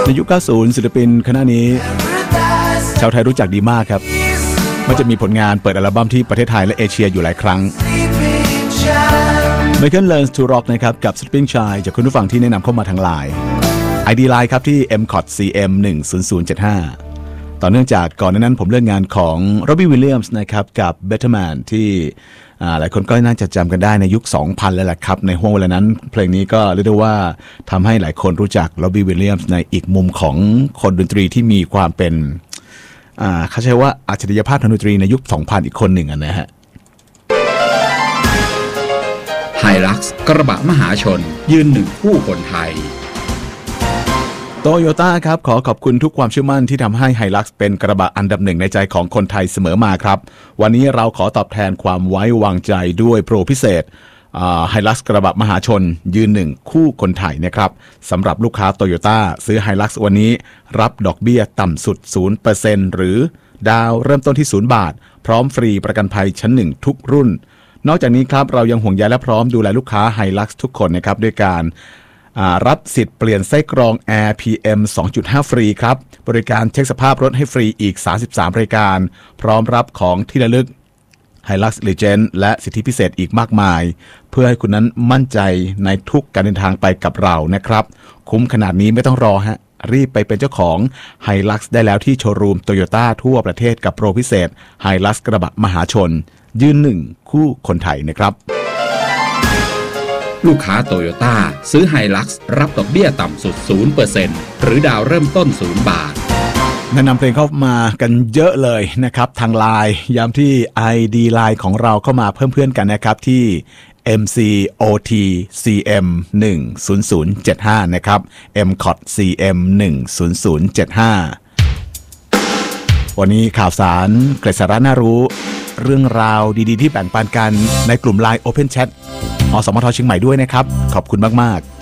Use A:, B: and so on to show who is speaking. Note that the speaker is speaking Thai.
A: ในยุค 90 ศิลปินคณะนี้ชาวไทยรู้จักดีมากครับมันจะมีผลงานเปิดอัลบั้มที่ประเทศไทยและเอเชียอยู่หลายครั้ง Michael Learns to Rock นะครับกับ Sleeping Child จากคุณผู้ฟังที่แนะนำเข้ามาทางไลน์ ID Line ครับที่ mcotcm10075 ต่อเนื่องจากก่อนนั้นผมเลือกงานของ Robbie Williams นะครับกับ Better Man ที่หลายคนก็น่าจะจำกันได้ในยุค 2000 แล้วแหละครับในห้วงเวลานั้นเพลงนี้ก็เรียกได้ว่าทำให้หลายคนรู้จัก Robbie Williams ในอีกมุมของคนดนตรีที่มีความเป็นเขาใช้ว่าอัจฉริยภาพทางดนตรีในยุค 2000 อีกคนหนึ่งนะฮะ
B: ไฮลักซ์กระบะมหาชนยืนหนึ่งคู่คนไทย
A: โตโยต้าครับขอขอบคุณทุกความเชื่อมั่นที่ทำให้ไฮลักซ์เป็นกระบะอันดับหนึ่งในใจของคนไทยเสมอมาครับวันนี้เราขอตอบแทนความไว้วางใจด้วยโปรพิเศษไฮลักซ์กระบะมหาชนยืนหนึ่งคู่คนไทยนะครับสำหรับลูกค้าโตโยต้าซื้อไฮลักซ์วันนี้รับดอกเบี้ยต่ำสุด 0% หรือดาวเริ่มต้นที่0 บาทพร้อมฟรีประกันภัยชั้น1ทุกรุ่นนอกจากนี้ครับเรายังห่วงใยและพร้อมดูแลลูกค้าไฮลักซ์ทุกคนนะครับด้วยการรับสิทธิ์เปลี่ยนไส้กรอง Air PM 2.5 ฟรีครับบริการเช็คสภาพรถให้ฟรีอีก33รายการพร้อมรับของที่ระลึก Hilux Legend และสิทธิพิเศษอีกมากมายเพื่อให้คุณนั้นมั่นใจในทุกการเดินทางไปกับเรานะครับคุ้มขนาดนี้ไม่ต้องรอฮะรีบไปเป็นเจ้าของ Hilux ได้แล้วที่โชว์รูม Toyota ทั่วประเทศกับโปรพิเศษ Hilux กระบะมหาชนยืนหนึ่งคู่คนไทยนะครับ
B: ลูกค้าโตโยต้าซื้อไฮลักซ์รับดอกเบี้ยต่ำสุด 0% หรือดาวเริ่มต้น0 บาท
A: แนะนำเพลงเข้ามากันเยอะเลยนะครับทางไลน์ย้ำที่ ID ไลน์ของเราเข้ามาเพิ่มเพื่อนกันนะครับที่ mcotcm10075 นะครับ mcotcm10075 วันนี้ข่าวสารเกร็ดสาระน่ารู้เรื่องราวดีๆที่แบ่งปันกันในกลุ่ม LINE Open Chat อสมทเชียงใหม่ด้วยนะครับขอบคุณมากๆ